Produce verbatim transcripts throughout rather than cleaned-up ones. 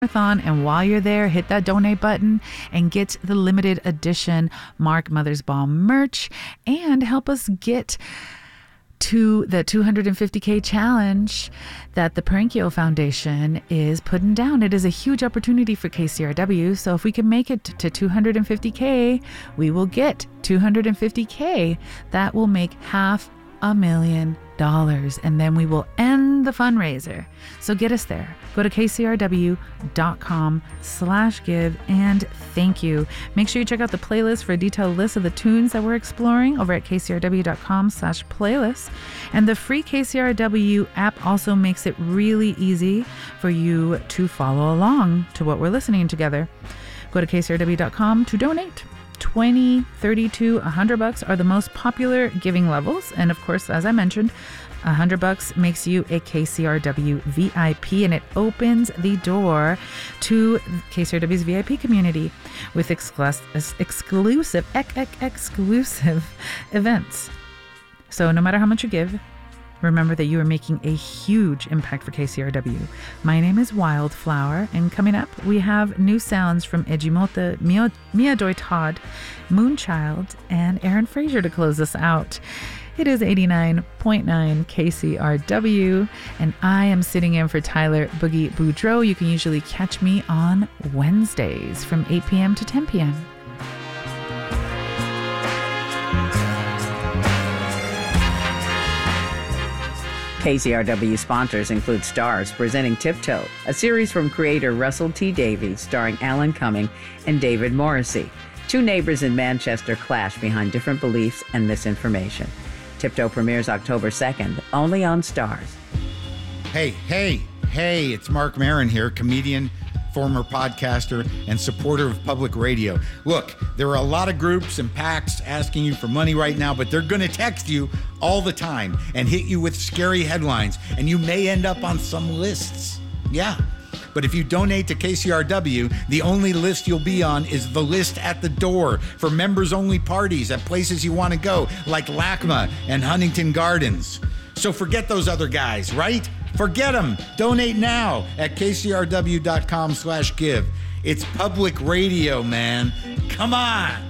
Marathon, and while you're there, hit that donate button and get the limited edition Mark Mothersbaugh merch and help us get to the two hundred fifty K challenge that the Parankio Foundation is putting down. It is a huge opportunity for K C R W, so if we can make it to two hundred fifty K, we will get two hundred fifty K. That will make half a million dollars, and then we will end the fundraiser. So get us there. Go to kcrw.com slash give and thank you. Make sure you check out the playlist for a detailed list of the tunes that we're exploring over at kcrw.com slash playlist. And the free K C R W app also makes it really easy for you to follow along to what we're listening together. Go to kcrw dot com to donate. twenty, thirty-two, one hundred bucks are the most popular giving levels. And of course, as I mentioned, one hundred bucks makes you a K C R W V I P, and it opens the door to K C R W's V I P community with exclus- exclusive, ex- ex- exclusive events. So no matter how much you give, remember that you are making a huge impact for K C R W. My name is Wildflower, and coming up, we have new sounds from Ejimoto, Mia, Mia Doi Todd, Moonchild, and Aaron Fraser to close us out. It is eighty-nine point nine K C R W, and I am sitting in for Tyler Boogie Boudreau. You can usually catch me on Wednesdays from eight p.m. to ten p.m. K C R W sponsors include Stars presenting Tiptoe, a series from creator Russell T. Davies starring Alan Cumming and David Morrissey. Two neighbors in Manchester clash behind different beliefs and misinformation. Tiptoe premieres October second, only on Stars. Hey, hey, hey, it's Mark Maron here, comedian, former podcaster, and supporter of public radio. Look, there are a lot of groups and PACs asking you for money right now, but they're going to text you all the time and hit you with scary headlines, and you may end up on some lists. Yeah. But if you donate to K C R W, the only list you'll be on is the list at the door for members-only parties at places you want to go, like LACMA and Huntington Gardens. So forget those other guys, right? Forget them. Donate now at kcrw.com slash give. It's public radio, man. Come on.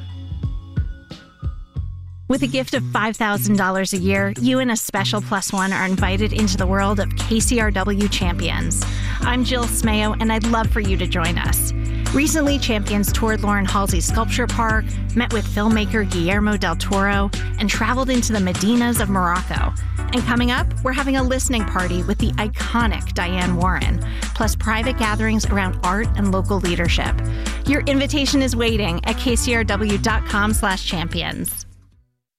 With a gift of five thousand dollars a year, you and a special plus one are invited into the world of K C R W Champions. I'm Jill Smayo, and I'd love for you to join us. Recently, Champions toured Lauren Halsey Sculpture Park, met with filmmaker Guillermo del Toro, and traveled into the Medinas of Morocco. And coming up, we're having a listening party with the iconic Diane Warren, plus private gatherings around art and local leadership. Your invitation is waiting at kcrw.com slash champions.